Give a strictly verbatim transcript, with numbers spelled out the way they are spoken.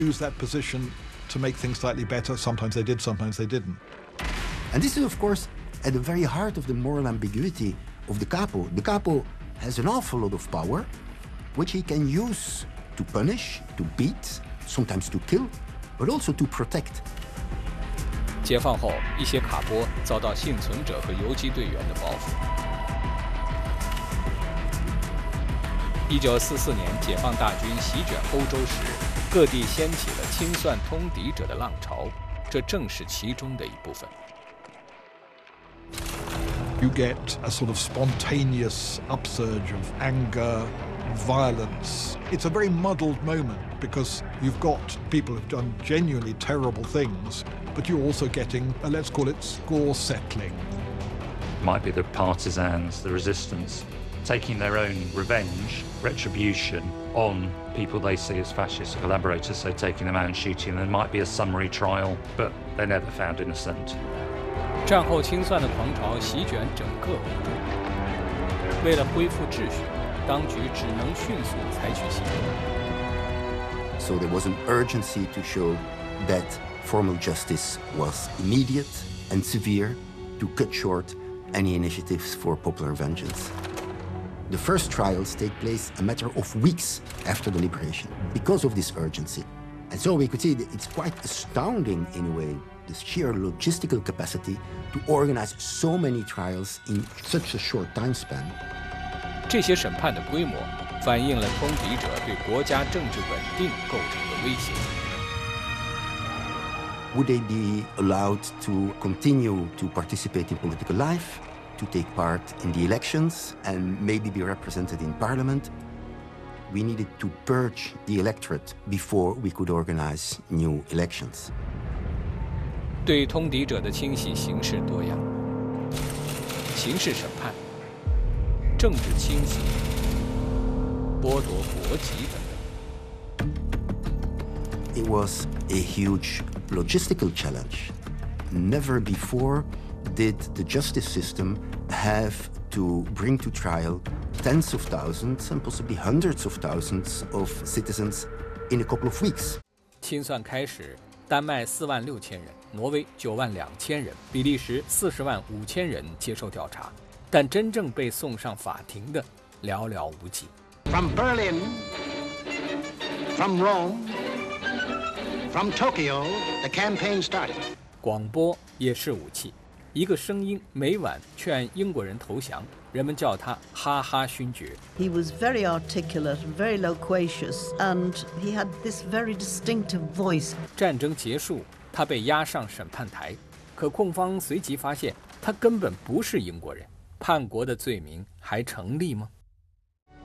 use that position to make things slightly better. Sometimes they did, sometimes they didn't. And this is, of course, at the very heart of the moral ambiguity of the capo. The capo has an awful lot of power, which he can use to punish, to beat, sometimes to kill, but also to protect. 解放后，一些卡波遭到幸存者和游击队员的报复。一九四四年，解放大军席卷欧洲时，各地掀起了清算通敌者的浪潮，这正是其中的一部分。 You get a sort of spontaneous upsurge of anger, violence. It's a very muddled moment because you've got people who've done genuinely terrible things, but you're also getting, uh, let's call it, score settling. Might be the partisans, the resistance, taking their own revenge, retribution on people they see as fascist collaborators, so taking them out and shooting them. There might be a summary trial, but they're never found innocent. 战后清算的狂潮席卷整个欧洲，为了恢复秩序，当局只能迅速采取行动。 So there was an urgency to show that formal justice was immediate and severe to cut short any initiatives for popular vengeance. The first trials take place a matter of weeks after the liberation because of this urgency. And so we could see that it's quite astounding in a way, this sheer logistical capacity to organize so many trials in such a short time span. 这些审判的规模反映了通敌者对国家政治稳定构成的威胁。 Would they be allowed to continue to participate in political life, to take part in the elections, and maybe be represented in parliament? We needed to purge the electorate before we could organize new elections. 对通敌者的清洗形式多样，刑事审判、政治清洗、剥夺国籍等等。 It was a huge logistical challenge. Never before did the justice system have to bring to trial tens of thousands and possibly hundreds of thousands of citizens in a couple of weeks. 清算开始，丹麦四万六千人，挪威九万两千人，比利时四十万五千人接受调查，但真正被送上法庭的寥寥无几。 From Berlin, from Rome, from Tokyo, the campaign started. 广播也是武器，一个声音每晚劝英国人投降，人们叫他哈哈勋爵。 He was very articulate and very loquacious, and he had this very distinctive voice. 战争结束，他被押上审判台，可控方随即发现他根本不是英国人，叛国的罪名还成立吗？